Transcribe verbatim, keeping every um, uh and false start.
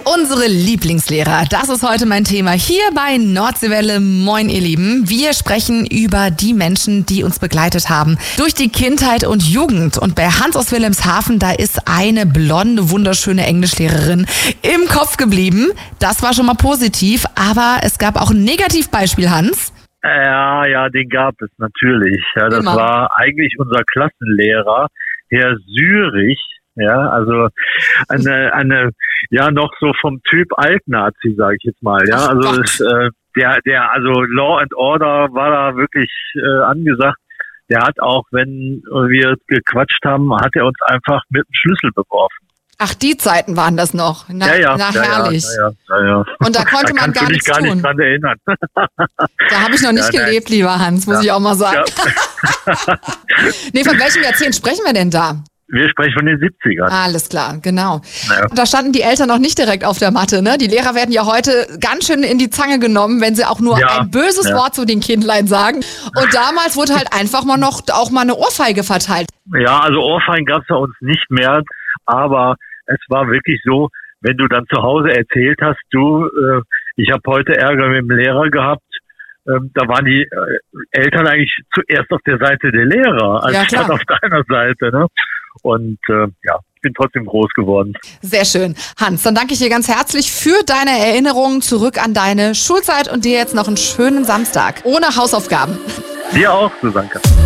Unsere Lieblingslehrer, das ist heute mein Thema hier bei Nordseewelle. Moin ihr Lieben, wir sprechen über die Menschen, die uns begleitet haben durch die Kindheit und Jugend. Und bei Hans aus Wilhelmshaven, da ist eine blonde, wunderschöne Englischlehrerin im Kopf geblieben. Das war schon mal positiv, aber es gab auch ein Negativbeispiel, Hans. Ja, ja, den gab es natürlich. Ja, das Immer. war eigentlich unser Klassenlehrer, Herr Sürich. Ja, also eine, eine, ja, noch so vom Typ Altnazi, sage ich jetzt mal. Ja, also das, äh, der, der, also Law and Order war da wirklich äh, angesagt. Der hat auch, wenn wir gequatscht haben, hat er uns einfach mit dem Schlüssel beworfen. Ach, die Zeiten waren das noch. Na, ja, ja, na ja, herrlich. Ja, ja, ja, ja. Und da konnte da man gar nichts gar tun. Nicht dran erinnern. Da habe ich noch nicht ja, gelebt, nein. lieber Hans, muss ja. ich auch mal sagen. Ja. Nee, von welchem Jahrzehnt sprechen wir denn da? Wir sprechen von den siebzigern. Alles klar, genau. Naja. Da standen die Eltern noch nicht direkt auf der Matte, ne? Die Lehrer werden ja heute ganz schön in die Zange genommen, wenn sie auch nur ja, ein böses ja. Wort zu den Kindlein sagen. Und damals wurde halt einfach mal noch auch mal eine Ohrfeige verteilt. Ja, also Ohrfeigen gab es bei uns nicht mehr, aber es war wirklich so, wenn du dann zu Hause erzählt hast, du, äh, ich habe heute Ärger mit dem Lehrer gehabt, ähm, da waren die äh, Eltern eigentlich zuerst auf der Seite der Lehrer, als ja, auf deiner Seite, ne? Und äh, ja, ich bin trotzdem groß geworden. Sehr schön. Hans, dann danke ich dir ganz herzlich für deine Erinnerungen zurück an deine Schulzeit und dir jetzt noch einen schönen Samstag ohne Hausaufgaben. Dir auch, Susanka.